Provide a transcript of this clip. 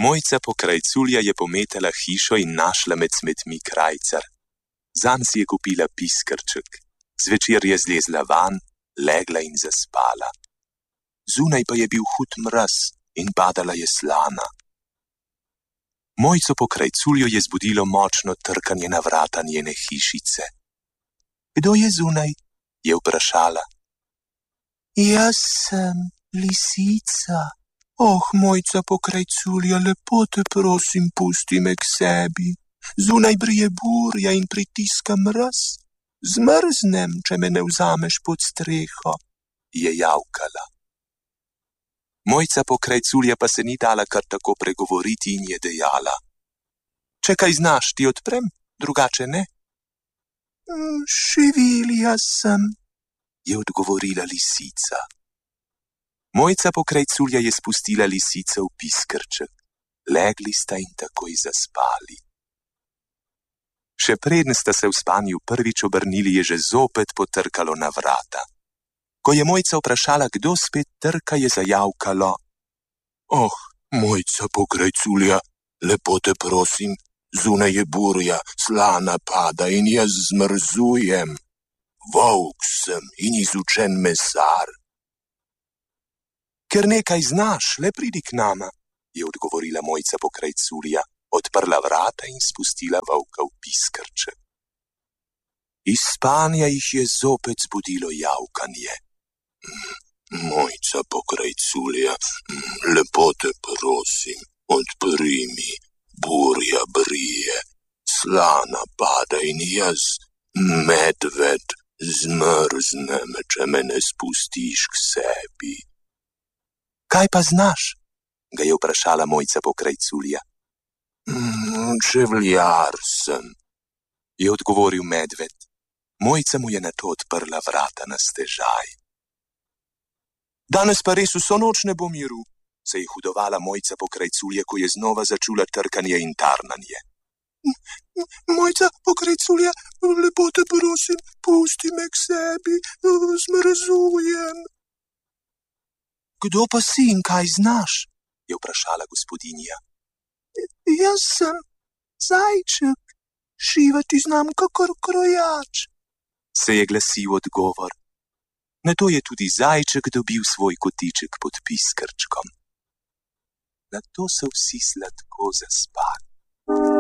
Mojca pokrajculja je pometala hišo in našla med smetmi krajcar. Zanj si je kupila piskrček. Zvečer je zlezla van, legla in zaspala. Zunaj pa je bil hud mraz in padala je slana. Mojco pokrajculjo je zbudilo močno trkanje na vrata njene hišice. Kdo je zunaj? Je vprašala. Jaz sem lisica. Oh, Mojca pokrajculja, lepo te prosim, pusti me k sebi. Zunaj brije burja in pritiska mraz. Zmrznem, če me ne vzameš pod streho, je javkala. Mojca pokrajculja pa se ni dala kar tako pregovoriti in je dejala. Če kaj znaš, ti odprem, drugače ne. Šivilja sem, je odgovorila lisica. Mojca pokrajculja je spustila lisico v piskrček. Legli sta in takoj zaspali. Še preden sta se v spanju prvič obrnili, je že zopet potrkalo na vrata. Ko je Mojca vprašala, kdo spet trka, je zajavkalo. Oh, Mojca pokrajculja, lepo te prosim, zunaj je burja, slana pada in jaz zmrzujem. Volk sem in izučen mesar. Ker nekaj znaš, le pridi k nama, je odgovorila Mojca pokrajculja, odprla vrata in spustila volka v piskrček. Iz spanja jih je zopet zbudilo javkanje. Mojca pokrajculja, lepo te prosim, odpri mi, burja brije, slana pada in jaz, medved, zmrznem, če me ne spustiš k sebi. Kaj pa znaš? Ga je vprašala Mojca pokrajculja. Čevljar sem, je odgovoril medved. Mojca mu je nato odprla vrata na stežaj. Danes pa res vso noč ne bo miru, se je hudovala Mojca pokrajculja, ko je znova začula trkanje in tarnanje. Mojca pokrajculja, lepo te prosim, pusti me k sebi, zmrzujem. Kdo pa si in kaj znaš? Je vprašala gospodinja. Jaz sem zajček, šivati znam kakor krojač, se je glasil odgovor. Nato je tudi zajček dobil svoj kotiček pod piskrčkom. Nato so vsi sladko zaspali.